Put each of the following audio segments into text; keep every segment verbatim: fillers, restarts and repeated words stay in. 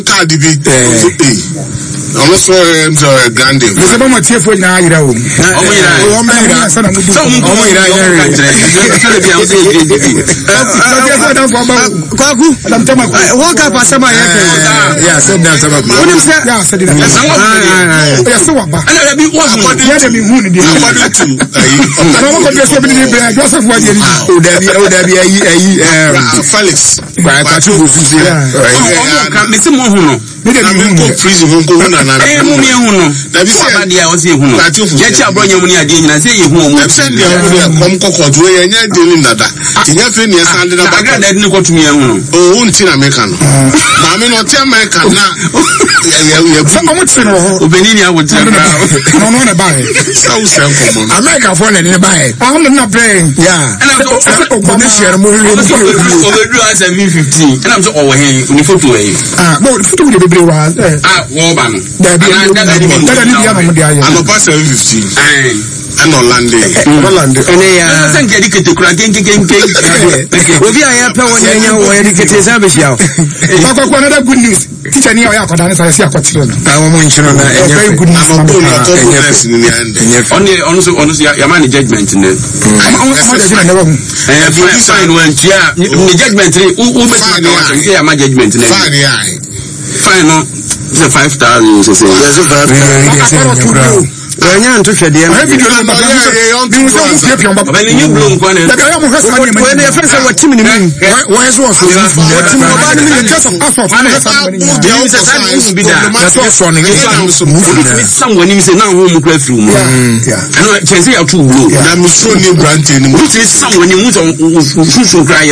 Cardi B. I'm also a grande. There's a moment here for now. You know, oh, my God, son of a son. Oh, my God, I'm talking about walk up as somebody. Yeah, said that. What is that? Yeah, said that. Yes, so what? I be one. Yeah, they be one. I don't want to just open the bag. Joseph, what you do? There be, oh, there be a Felix. By a tattoo. Yeah, Mister Mohuno. We didn't go freeze home. Eh, mummy, who know? That is what I was saying. Yet, I brought your money again. I say, you won't send your home cocoa to a young dealing that. In your finish, I didn't go to me. Oh, won't see American. Mammy, not American. Benini, I would tell you. No one about it. So simple. America for any buy. I'm not playing. Yeah. And I'm going to share a movie as a V fifteen. And I'm so over here in the photo. Ah, but the photo will be was. Ah, Warban. I'm a pastor of fifteen. And Orlando. Orlando. And I think you get the crack again. If you are playing when you are educated, another good news. Teacher, you are going to say, I want mention on a very good news. Only, honestly, honestly, your money judgment in it. And you sign when, yeah, the judgment, who makes my judgment in it. Fine, no. It's a five thousand. There's a five thousand. When you're to share the every day, when you bloom, when they first have a team in me, why is what someone is a now home through. I know Chelsea are too low. I'm so new branding, which is someone you move on who cry.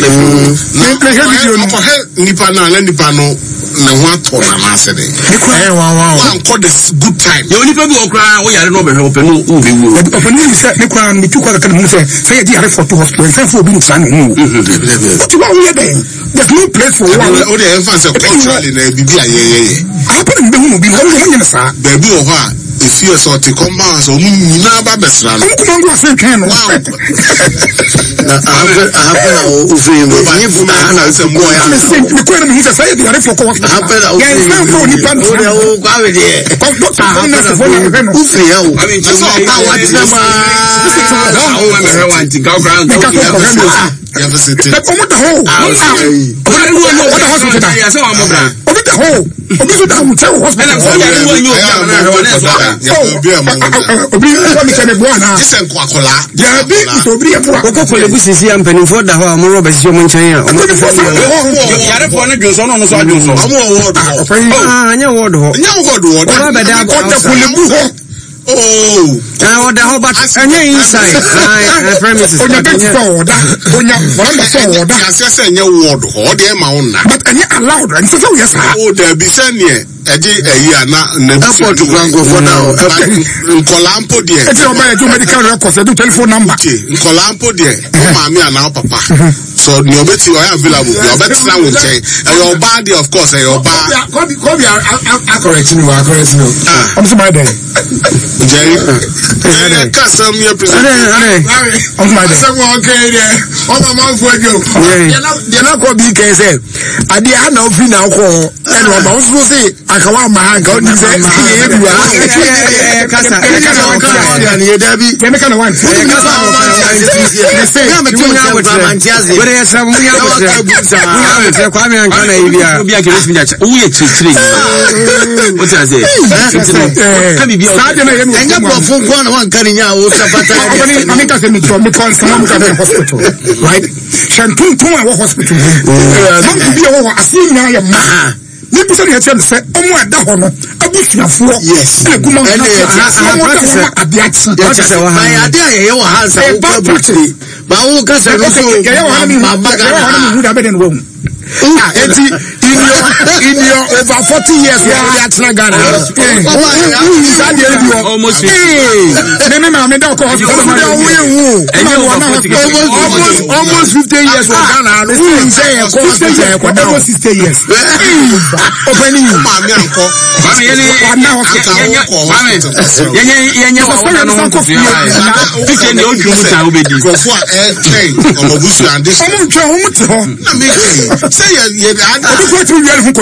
Nipano and Nipano, no one told my master. One called this good time. You only people cry, we are not open. Open said, Nicola, me took a can say, say, dear, for two hospitals, and for being son. What you want there? There's no place for one. All the infants are culturally, they be like, yeah, I put in the movie, baby, or what? If you saw to come out, so you never best run. I'm going to say, can I have a boy? I'm saying, the queen of his society, I for course. I bet I'll get no depend on the whole quality. I mean, just how I want to go around. But what the whole? What the hospital? I saw over the whole. Over the tell hospital. Oh, now the whole but inside. I premises. On your bed forward, on your forward, and your ward, or the amount. But I allowed, and so yes, oh, there be sent here. A year now, to Grango for now. Colampo, dear. It's your medical records, I do telephone number. Colampo, dear. Mammy, and now, Papa. So, your betting are available. Your betting now will say, your body, of course, your body. Come here, I'm correcting you, I'm correcting you. I'm somebody. Jerry, I can't sell me a present. I'm my someone okay there. Oh, my mom for you. You're not going to be K S. I did not know if you now call. And I'm also say, I come on, my hand, God, you say, you are. Casa, you Debbie, can I want to say, I'm a two hours. But there's some we have a Kwame and Canada. We are going to be a tree. What I say? Can be and you go for one one carrying out I make us from because someone can be hospital, right? Shantung to our hospital. Some to be over a senior man. People say, oh, my God, a bush of four. Yes, and a good man. And a Biatson. My idea, you have a property. But who can say, my bag would have been in room. In your, in your over forty years, that's not gonna happen. Almost, almost fifty years. Almost sixty years. Opening you, say